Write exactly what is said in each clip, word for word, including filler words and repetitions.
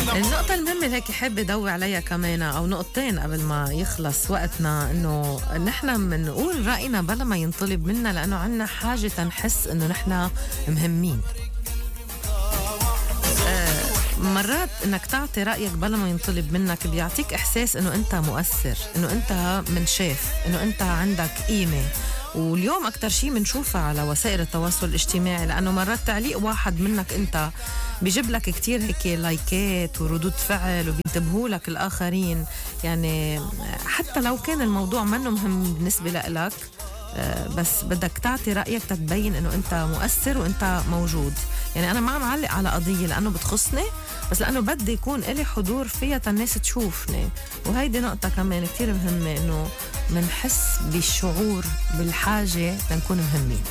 النقطة المهمة اللي هيك حابة ضوي عليها كمان أو نقطتين قبل ما يخلص وقتنا، إنه نحن بنقول رأينا بلا ما ينطلب منا، لأنه عنا حاجة نحس إنه نحن مهمين. آه مرات إنك تعطي رأيك بلا ما ينطلب منك بيعطيك إحساس إنه أنت مؤثر، إنه أنت منشاف، إنه أنت عندك قيمة. واليوم أكتر شيء منشوفها على وسائل التواصل الاجتماعي، لأنه مرات تعليق واحد منك أنت بيجيب لك كتير هيك لايكات وردود فعل وبينتبهوا لك الآخرين. يعني حتى لو كان الموضوع منه مهم بالنسبة لك، بس بدك تعطي رأيك تتبين إنه أنت مؤثر وأنت موجود. يعني أنا ما عم علق على قضية لأنه بتخصني، بس لأنه بدي يكون إلي حضور فيها الناس تشوفني. وهيدي نقطة كمان كتير مهمة، إنه منحس بالشعور بالحاجة لنكون مهمين.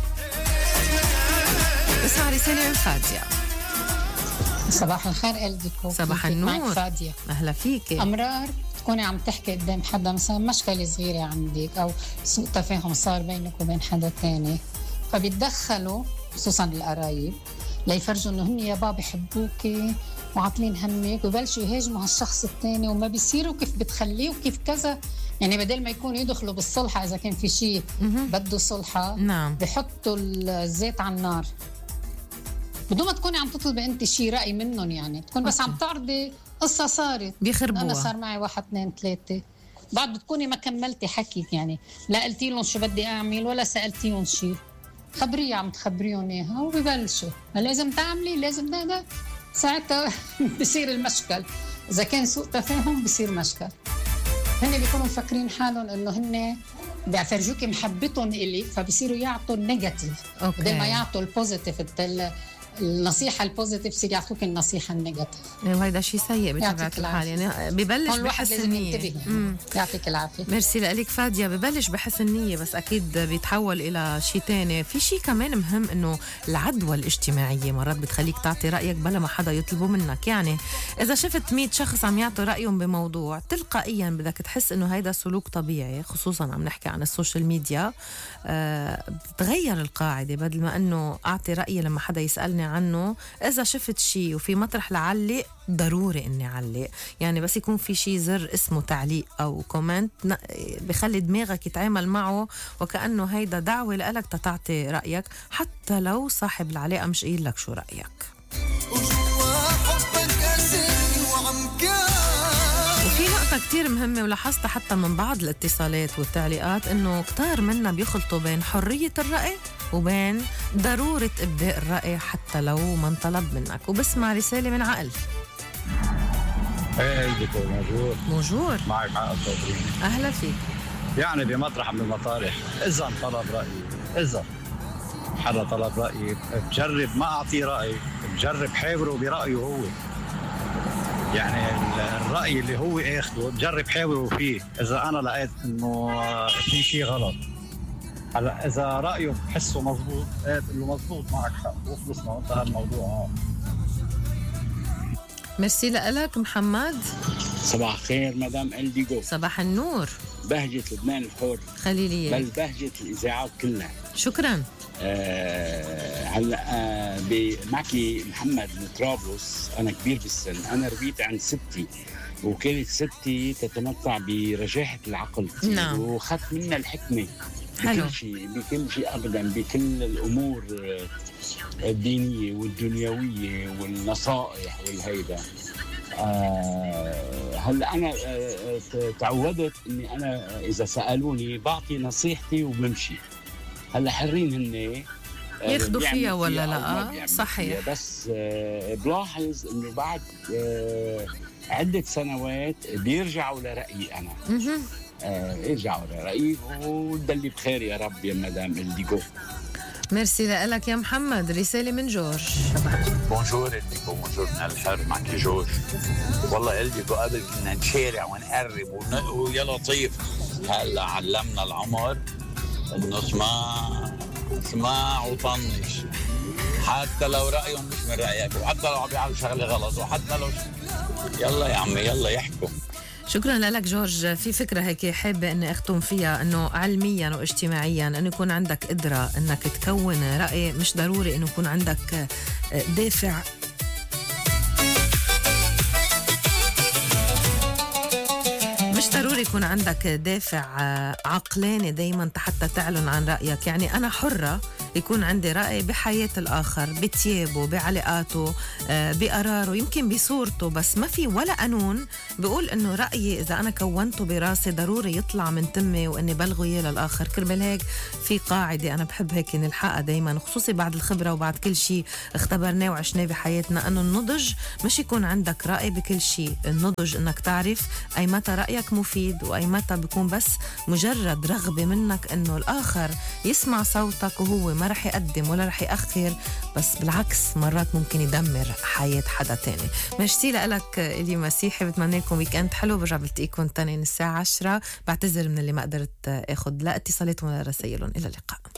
اسمع رسالة من فادية. صباح الخير إلديكو. صباح النور. فادية. أهلا فيك. أمرار تكوني عم تحكي قدام حدا، مثلا مشكلة صغيرة عندك أو سوء تفاهم صار بينك وبين حدا تاني، فبيتدخلوا خصوصا القرايب ليفرجوا انه هن يا بابا بحبوكي وعاطلين همك، وبلشوا يهاجموا هالشخص الثاني وما بيصيروا كيف بتخليه وكيف كذا. يعني بدل ما يكونوا يدخلوا بالصلحة إذا كان في شيء بده صلحة، نعم، بحطوا الزيت على النار بدون ما تكوني عم تطلبي انت شيء رأي منهم. يعني تكون بس عم تعرضي قصة صارت، بيخربوها. أنا صار معي واحد اثنين ثلاثة، بعد بتكوني ما كملتي حكيك، يعني لا قلتي لهم شو بدي أعمل ولا سألتيهم شيء، خبرية عم تخبريهم إياها وبيبلشوا لازم تعملي لازم ده ده ساعتها بصير المشكل. إذا كان سوء تفاهم بصير مشكل. هن بيكونوا مفكرين حالهم إنه هن بيفرجوكي محبتهم إليك، فبيصيروا يعطوا النيجاتيف بدل ما يعطوا البوزيتيف. النصيحة البوزيتيف بصير يعطوك النصيحة النيجاتيف، وهذا شيء سيء بطبيعة الحال. يعني ببلش بحس النية. يعطيك العافية. ميرسي لك فادية. ببلش بحس النية بس أكيد بيتحول إلى شيء تاني. في شيء كمان مهم، إنه العدوى الاجتماعية مرات بتخليك تعطي رأيك بلا ما حدا يطلبه منك. يعني إذا شفت مية شخص عم يعطوا رأيهم بموضوع، تلقائيا بدك تحس إنه هيدا سلوك طبيعي، خصوصا عم نحكي عن السوشيال ميديا. آه بتغير القاعدة، بدل ما إنه أعطي رأيي لما حدا يسألني عنه، إذا شفت شيء وفي مطرح لعلق ضروري إني علق. يعني بس يكون في شيء زر اسمه تعليق أو كومنت، بخلي دماغك يتعامل معه وكأنه هيدا دعوة لك تتعطي رأيك، حتى لو صاحب العلاقة مش قايل لك شو رأيك. وفي نقطة كتير مهمة ولاحظتها حتى من بعض الاتصالات والتعليقات، إنه كتار منا بيخلطوا بين حرية الرأي وبين ضرورة إبداء الرأي حتى لو ما انطلب منك. وبسمع رسالة من عقل. ايه ايديكو موجود موجود معك عقل صدري. أهلا فيك. يعني بمطرح من المطارح، إذا طلب رأيي، إذا حدا طلب رأيي بجرب ما أعطيه رأي، بجرب حاوره برأيه هو. يعني الرأي اللي هو اخده بجرب حاوره فيه. إذا أنا لقيت إنه في شيء غلط، هلا إذا رأيه بحسه مضبوط، إيه بقول له مضبوط معك حق وخلصنا وانتهى الموضوع. ميرسي لك محمد. صباح الخير مدام إلديكو. صباح النور. بهجة لبنان الحر خليلية، بل بهجة الإذاعات كلها. شكرا. آه هلا آه معكي محمد من طرابلس. أنا كبير بالسن، أنا ربيت عند ستي وكانت ستي تتمتع برجاحة العقل. نعم. وخدت منا الحكمة حلو. بكل شيء بكل شيء أبدا، بكل الأمور الدينية والدنيوية والنصائح والهيدا. آه هلا أنا آه تعودت إني أنا إذا سألوني بعطي نصيحتي وبمشي. هلا حرين هن ياخدوا فيها ولا لا. صحيح. بس آه بلاحظ إنه بعد آه عدة سنوات بيرجعوا لرأيي أنا. آه يرجعوا لرأيي ودلي بخير يا رب يا مدام إلديكو. ميرسي لك يا محمد. رسالة من جورج. بونجور إلديكو. بونجور من الحر، معك جورج. والله إلديكو قبل كنا نشارع ونقرب ون... ويا لطيف. هلا علمنا العمر إنه اسمع اسمع وطنش، حتى لو رأيهم مش من رأيك، وحتى لو عم بيعملوا شغلة غلط، وحتى لو يلا يا عمي يلا يحكوا. شكرا لك جورج. في فكرة هيك حابة أني أختم فيها، أنه علميا واجتماعيا أنه يكون عندك قدرة أنك تكون رأي، مش ضروري أنه يكون عندك دافع ضروري يكون عندك دافع عقلاني دايما حتى تعلن عن رأيك. يعني أنا حرة يكون عندي رأي بحياة الآخر، بتيابه، بعلاقاته، بقراره، يمكن بصورته، بس ما في ولا قانون بيقول إنه رأيي إذا أنا كونته براسي ضروري يطلع من تمي وإني بلغه إياه للآخر. كرمال هيك في قاعدة أنا بحب هيك نلحقها دايما، خصوصي بعد الخبرة وبعد كل شيء اختبرناه وعشناه بحياتنا، أنه النضج مش يكون عندك رأي بكل شيء. النضج إنك تعرف أي متى رأيك مفيد وأي متى بيكون بس مجرد رغبة منك إنه الآخر يسمع صوتك، وهو ما رح يقدم ولا رح يأخر، بس بالعكس مرات ممكن يدمر حياة حدا تاني. ميرسي لك إلي مسيحي، بتمنى لكم ويكند حلو. برجع بلتقيكم تاني الساعة عشرة. بعتذر من اللي ما قدرت اخد لا اتصالاتهم ولا رسائلهم. إلى اللقاء.